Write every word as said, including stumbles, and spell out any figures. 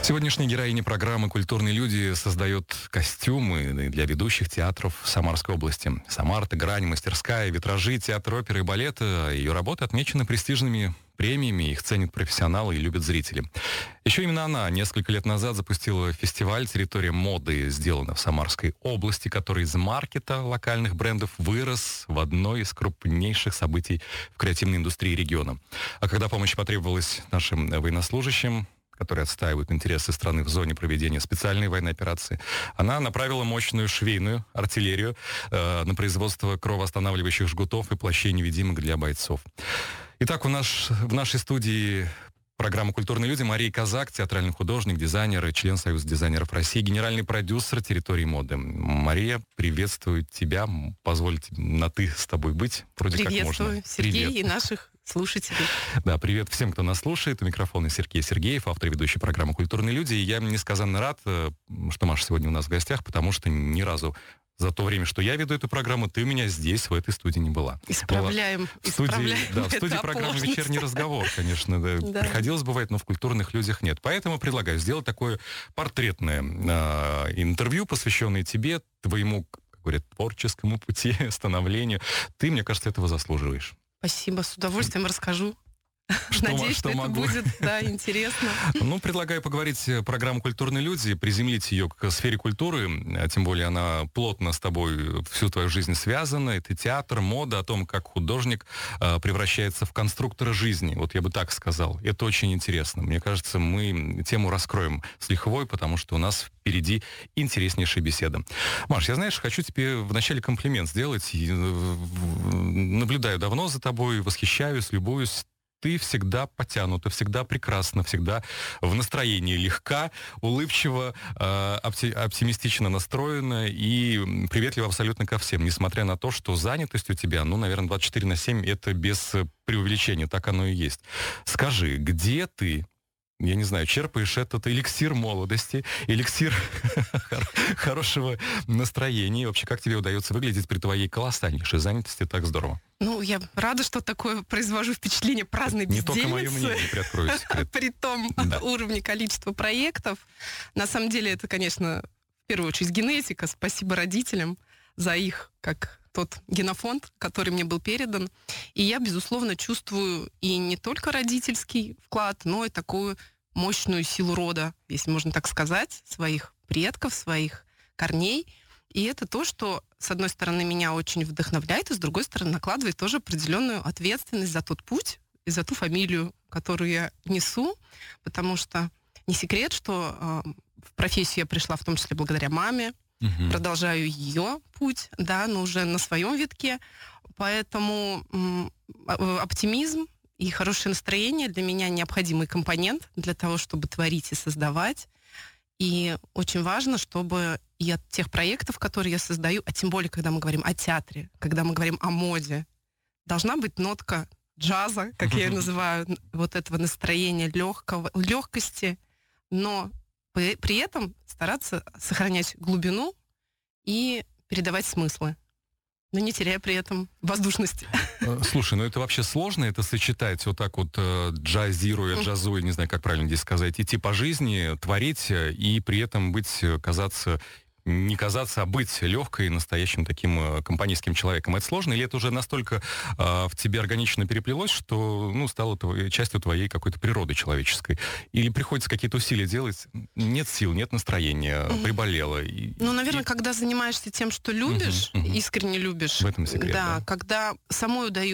Сегодняшняя героиня программы «Культурные люди» создает костюмы для ведущих театров Самарской области. Самарта, Грань, Мастерская, витражи, театр оперы и балета. Ее работы отмечены престижными премиями, их ценят профессионалы и любят зрители. Еще именно она несколько лет назад запустила фестиваль «Территория моды», сделана в Самарской области, который из маркета локальных брендов вырос в одно из крупнейших событий в креативной индустрии региона. А когда помощь потребовалась нашим военнослужащим, которые отстаивают интересы страны в зоне проведения специальной военной операции, она направила мощную швейную артиллерию э, на производство кровоостанавливающих жгутов и плащей-невидимок для бойцов. Итак, у нас в нашей студии программа «Культурные люди» Мария Казак, театральный художник, дизайнер и член Союза дизайнеров России, генеральный продюсер «Территории моды». Мария, приветствую тебя. Позвольте на «ты» с тобой быть. Вроде приветствую, как можно. Сергей, Привет. И наших слушателей. Да, привет всем, кто нас слушает. У микрофона Сергей Сергеев, автор и ведущий программы «Культурные люди». И я несказанно рад, что Маша сегодня у нас в гостях, потому что ни разу за то время, что я веду эту программу, ты у меня здесь, в этой студии, не была. Исправляем, была в студии, исправляем да, в студии программы оплошность. «Вечерний разговор», конечно. Да. Да. Приходилось бывает, но в «Культурных людях» нет. Поэтому предлагаю сделать такое портретное э, интервью, посвященное тебе, твоему, как говорят, творческому пути, становлению. Ты, мне кажется, этого заслуживаешь. Спасибо, с удовольствием расскажу. Что, Надеюсь, что что могу. это будет, да, интересно. Ну, предлагаю поговорить программу «Культурные люди», приземлить ее к сфере культуры, тем более она плотно с тобой всю твою жизнь связана. Это театр, мода, о том, как художник э, превращается в конструктора жизни. Вот я бы так сказал. Это очень интересно. Мне кажется, мы тему раскроем с лихвой, потому что у нас впереди интереснейшая беседа. Маш, я, знаешь, хочу тебе вначале комплимент сделать. И, э, наблюдаю давно за тобой, восхищаюсь, любуюсь. Ты всегда потянута, всегда прекрасна, всегда в настроении, легка, улыбчива, э, опти- оптимистично настроена и приветлива абсолютно ко всем, несмотря на то, что занятость у тебя, ну, наверное, двадцать четыре на семь, это без преувеличения, так оно и есть. Скажи, где ты, я не знаю, черпаешь этот эликсир молодости, эликсир хорошего настроения, и вообще, как тебе удается выглядеть при твоей колоссальнейшей занятости так здорово? Ну, я рада, что такое произвожу впечатление праздной Не бездельницы. только мое мнение, приоткрою секрет. При том Да. уровне количества проектов. На самом деле, это, конечно, в первую очередь генетика. Спасибо родителям за их, как тот генофонд, который мне был передан. И я, безусловно, чувствую и не только родительский вклад, но и такую мощную силу рода, если можно так сказать, своих предков, своих корней. И это то, что, с одной стороны, меня очень вдохновляет, и с другой стороны, накладывает тоже определенную ответственность за тот путь и за ту фамилию, которую я несу, потому что не секрет, что э, в профессию я пришла в том числе благодаря маме, Мгм. продолжаю ее путь, да, но уже на своем витке, поэтому м, э, оптимизм и хорошее настроение для меня необходимый компонент для того, чтобы творить и создавать. И очень важно, чтобы и от тех проектов, которые я создаю, а тем более, когда мы говорим о театре, когда мы говорим о моде, должна быть нотка джаза, как я ее называю, вот этого настроения легкого, легкости, но при, при этом стараться сохранять глубину и передавать смыслы, но не теряя при этом воздушности. Э, Слушай, ну это вообще сложно, это сочетать вот так вот э, джазируя, джазуя, не знаю, как правильно здесь сказать, идти по жизни, творить э, и при этом быть, э, казаться, не казаться, а быть легкой, настоящим таким э, компанейским человеком. Это сложно или это уже настолько э, в тебе органично переплелось, что, ну, стало твоей- частью твоей какой-то природы человеческой? Или приходится какие-то усилия делать? Нет сил, нет настроения, Мгм. приболело. и- Ну, наверное, и когда занимаешься тем, что любишь, Мгм, мгм. искренне любишь, В этом секрет, да, да. когда самой удается